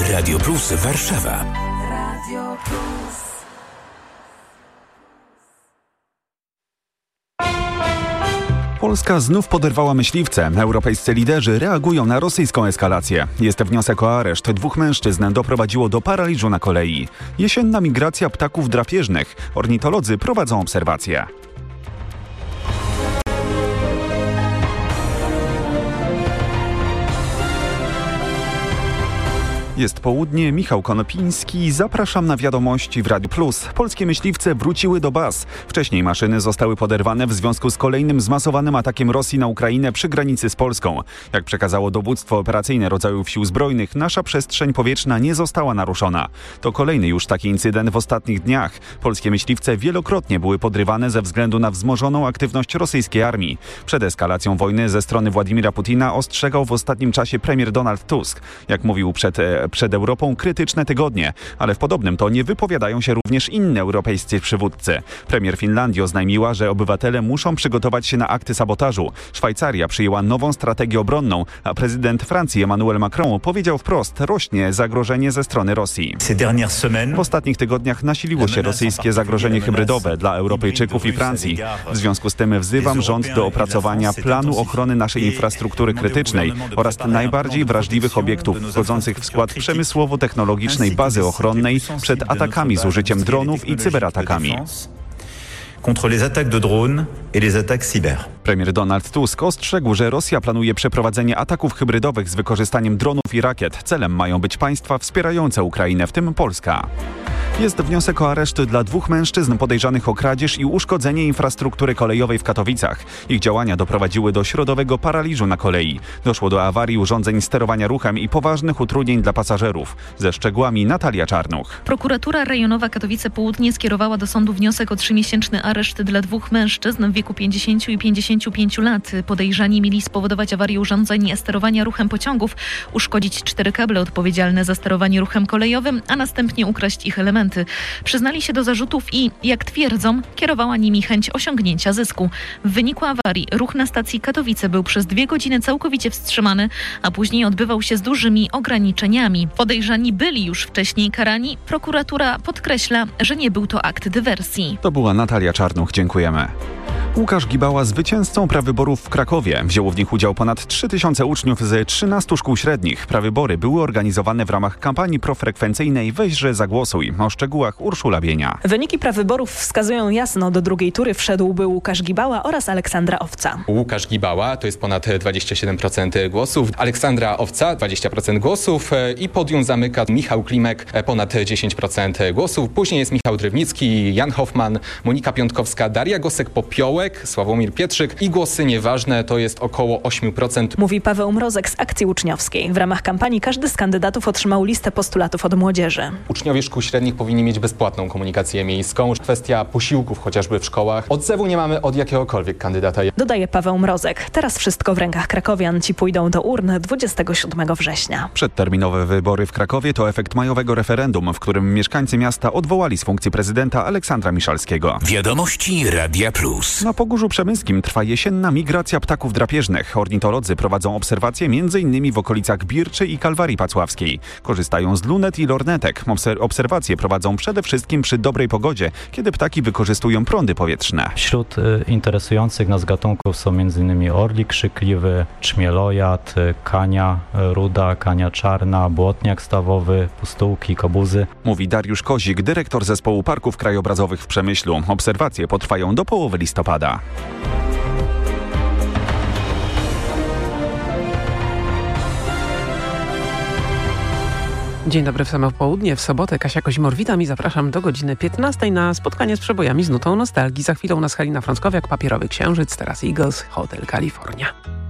Radio Plus Warszawa. Radio Plus. Polska znów poderwała myśliwce. Europejscy liderzy reagują na rosyjską eskalację. Jest wniosek o areszt 2 mężczyzn, doprowadziło do paraliżu na kolei. Jesienna migracja ptaków drapieżnych. Ornitolodzy prowadzą obserwacje. Jest południe, Michał Konopiński. Zapraszam na wiadomości w Radiu Plus. Polskie myśliwce wróciły do baz. Wcześniej maszyny zostały poderwane w związku z kolejnym zmasowanym atakiem Rosji na Ukrainę przy granicy z Polską. Jak przekazało dowództwo operacyjne rodzajów sił zbrojnych, nasza przestrzeń powietrzna nie została naruszona. To kolejny już taki incydent w ostatnich dniach. Polskie myśliwce wielokrotnie były podrywane ze względu na wzmożoną aktywność rosyjskiej armii. Przed eskalacją wojny ze strony Władimira Putina ostrzegał w ostatnim czasie premier Donald Tusk. Jak mówił przed Europą, krytyczne tygodnie, ale w podobnym tonie wypowiadają się również inne europejscy przywódcy. Premier Finlandii oznajmiła, że obywatele muszą przygotować się na akty sabotażu. Szwajcaria przyjęła nową strategię obronną, a prezydent Francji Emmanuel Macron powiedział wprost, rośnie zagrożenie ze strony Rosji. W ostatnich tygodniach nasiliło się rosyjskie zagrożenie hybrydowe dla Europejczyków i Francji. W związku z tym wzywam rząd do opracowania planu ochrony naszej infrastruktury krytycznej oraz najbardziej wrażliwych obiektów wchodzących w skład przemysłowo-technologicznej bazy ochronnej przed atakami z użyciem dronów i cyberatakami. Contre les attaques de drones et les attaques cyber. Premier Donald Tusk ostrzegł, że Rosja planuje przeprowadzenie ataków hybrydowych z wykorzystaniem dronów i rakiet. Celem mają być państwa wspierające Ukrainę, w tym Polska. Jest wniosek o areszt dla 2 mężczyzn podejrzanych o kradzież i uszkodzenie infrastruktury kolejowej w Katowicach. Ich działania doprowadziły do środowego paraliżu na kolei. Doszło do awarii urządzeń sterowania ruchem i poważnych utrudnień dla pasażerów. Ze szczegółami Natalia Czarnuch. Prokuratura rejonowa Katowice Południe skierowała do sądu wniosek o 3-miesięczny areszt dla 2 mężczyzn w wieku 50 i 55 lat. Podejrzani mieli spowodować awarię urządzeń sterowania ruchem pociągów, uszkodzić 4 kable odpowiedzialne za sterowanie ruchem kolejowym, a następnie ukraść ich elementy. Przyznali się do zarzutów i, jak twierdzą, kierowała nimi chęć osiągnięcia zysku. W wyniku awarii ruch na stacji Katowice był przez 2 godziny całkowicie wstrzymany, a później odbywał się z dużymi ograniczeniami. Podejrzani byli już wcześniej karani. Prokuratura podkreśla, że nie był to akt dywersji. To była Natalia Czarnuch. Dziękujemy. Łukasz Gibała zwycięzcą prawyborów w Krakowie. Wzięło w nich udział ponad 3000 uczniów z 13 szkół średnich. Prawybory były organizowane w ramach kampanii profrekwencyjnej Weźże Zagłosuj. O szczegółach Urszula Bienia. Wyniki prawyborów wskazują jasno. Do drugiej tury wszedłby Łukasz Gibała oraz Aleksandra Owca. Łukasz Gibała to jest ponad 27% głosów, Aleksandra Owca 20% głosów i podium zamyka Michał Klimek ponad 10% głosów. Później jest Michał Drewnicki, Jan Hoffman, Monika Piątkowska, Daria Gosek-Popiołek, Sławomir Pietrzyk i głosy nieważne to jest około 8%. Mówi Paweł Mrozek z Akcji Uczniowskiej. W ramach kampanii każdy z kandydatów otrzymał listę postulatów od młodzieży. Uczniowie szkół średnich powinni mieć bezpłatną komunikację miejską. Kwestia posiłków chociażby w szkołach. Odzewu nie mamy od jakiegokolwiek kandydata. Dodaje Paweł Mrozek. Teraz wszystko w rękach krakowian. Ci pójdą do urn 27 września. Przedterminowe wybory w Krakowie to efekt majowego referendum, w którym mieszkańcy miasta odwołali z funkcji prezydenta Aleksandra Miszalskiego. Wiadomości Radia Plus. Na Pogórzu Przemyskim trwa jesienna migracja ptaków drapieżnych. Ornitolodzy prowadzą obserwacje m.in. w okolicach Birczy i Kalwarii Pacławskiej. Korzystają z lunet i lornetek. Obserwacje prowadzą przede wszystkim przy dobrej pogodzie, kiedy ptaki wykorzystują prądy powietrzne. Wśród interesujących nas gatunków są m.in. orlik krzykliwy, czmielojad, kania ruda, kania czarna, błotniak stawowy, pustułki, kobuzy. Mówi Dariusz Kozik, dyrektor zespołu parków krajobrazowych w Przemyślu. Obserwacje potrwają do połowy listopada. Dzień dobry w samo południe. W sobotę Kasia Kozimor, witam i zapraszam do godziny 15 na spotkanie z przebojami z nutą nostalgii. Za chwilę u nas Halina Frąckowiak, Papierowy Księżyc, teraz Eagles, Hotel California.